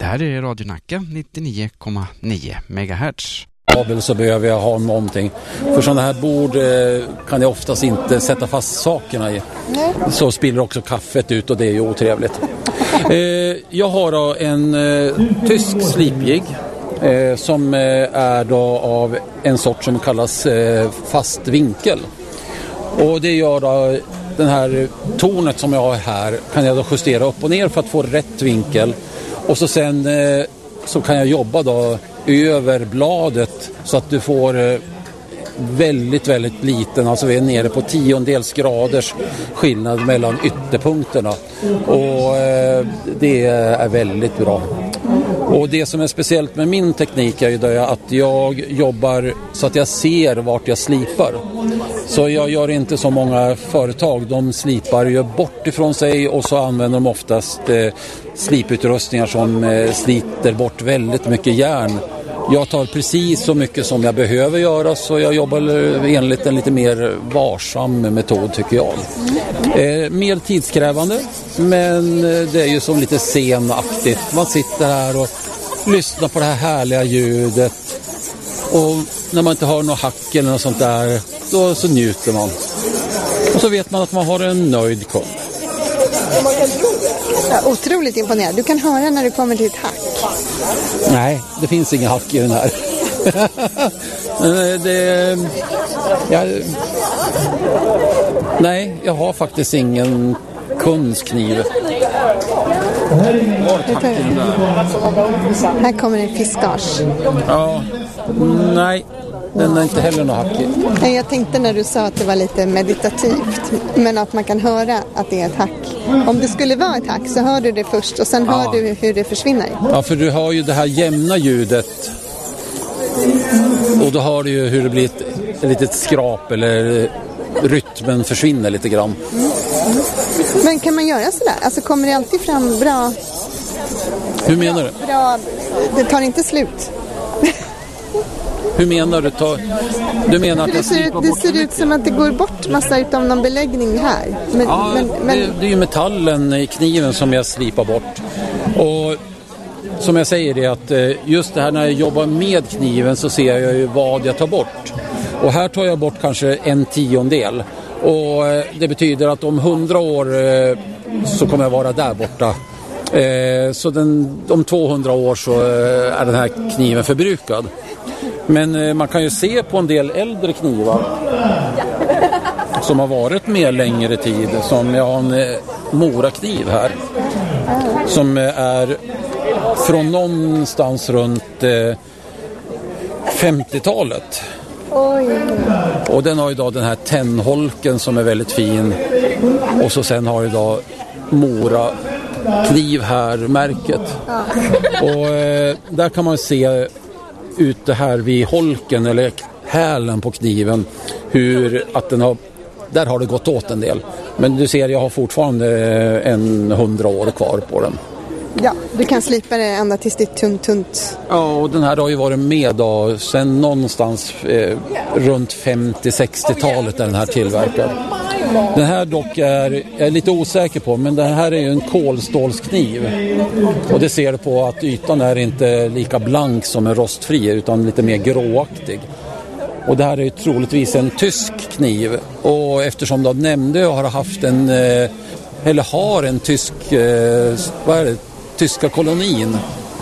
här är Radio Nacka 99,9 MHz. Så behöver jag ha någonting. För sådana här bord kan jag oftast inte sätta fast sakerna i. Så spiller också kaffet ut och det är ju otrevligt. Jag har då en tysk slipjigg som är då av en sort som kallas fast vinkel. Och det gör då den här tornet som jag har här kan jag då justera upp och ner för att få rätt vinkel. Och så sen så kan jag jobba då över bladet så att du får väldigt, väldigt liten, alltså vi är nere på 10 graders skillnad mellan ytterpunkterna. Och det är väldigt bra. Och det som är speciellt med min teknik är ju det att jag jobbar så att jag ser vart jag slipar. Så jag gör inte så många företag, de slipar ju bort ifrån sig och så använder de oftast sliputrustningar som sliter bort väldigt mycket järn. Jag tar precis så mycket som jag behöver göra, så jag jobbar enligt en lite mer varsam metod tycker jag. Mer tidskrävande, men det är ju som lite scenaktigt. Man sitter här och lyssnar på det här härliga ljudet och när man inte hör något hack eller något sånt där, då så njuter man. Och så vet man att man har en nöjd kund. Ja, otroligt imponerad. Du kan höra när du kommer till ett hack. Nej, det finns inga hack i den här. Nej, jag har faktiskt ingen kundskniv. Här kommer en fiskage. Ja, nej. Den är inte heller någon hack i. Nej, jag tänkte när du sa att det var lite meditativt, men att man kan höra att det är ett hack. Om det skulle vara ett hack så hör du det först och sen hör du hur det försvinner. Ja, för du har ju det här jämna ljudet och då hör du ju hur det blir ett litet skrap eller rytmen försvinner lite grann. Men kan man göra sådär? Alltså kommer det alltid fram bra? Hur menar du? Bra, det tar inte slut. Hur menar du? Du menar att det ser ut som att det går bort massa utav någon beläggning här. Det är ju metallen i kniven som jag slipar bort. Och som jag säger det att just det här när jag jobbar med kniven så ser jag ju vad jag tar bort. Och här tar jag bort kanske 1/10. Och det betyder att om 100 år så kommer jag vara där borta. Så om 200 år så är den här kniven förbrukad. Men man kan ju se på en del äldre knivar som har varit med längre tid. Som jag har en morakniv här. Som är från någonstans runt 50-talet. Oj. Och den har ju då den här tennholken som är väldigt fin. Och så sen har ju då Mora kniv här märket. Och där kan man se ute här vid holken eller hälen på kniven hur att den har, där har det gått åt en del. Men du ser, jag har fortfarande 100 år kvar på den. Ja, du kan slipa det ända tills det är tunt. Ja, och den här har ju varit med då sen någonstans runt 50-60-talet är den här tillverkad. Den här dock är jag lite osäker på, men den här är ju en kolstålskniv. Och det ser du på att ytan är inte lika blank som en rostfri utan lite mer gråaktig. Och det här är ju troligtvis en tysk kniv. Och eftersom du nämnde jag har haft en eller har en tysk tyska kolonin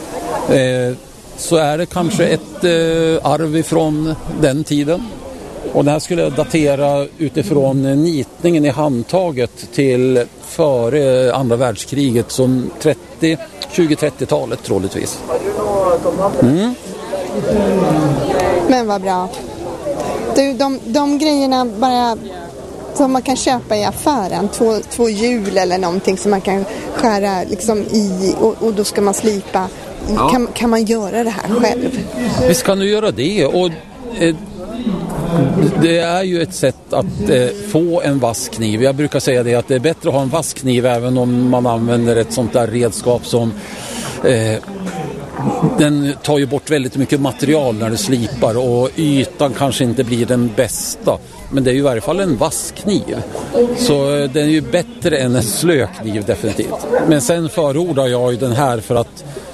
så är det kanske ett arv ifrån den tiden. Och det här skulle jag datera utifrån nitningen i handtaget till före andra världskriget som 20-30-talet troligtvis. Men vad bra. Du, de grejerna bara som man kan köpa i affären, två hjul eller någonting som man kan skära liksom i och då ska man slipa. Ja. Kan man göra det här själv? Visst kan du göra det och det är ju ett sätt att få en vass kniv. Jag brukar säga det att det är bättre att ha en vass kniv även om man använder ett sånt där redskap som den tar ju bort väldigt mycket material när du slipar och ytan kanske inte blir den bästa. Men det är ju i varje fall en vass kniv. Så den är ju bättre än en slökniv definitivt. Men sen förordar jag ju den här för att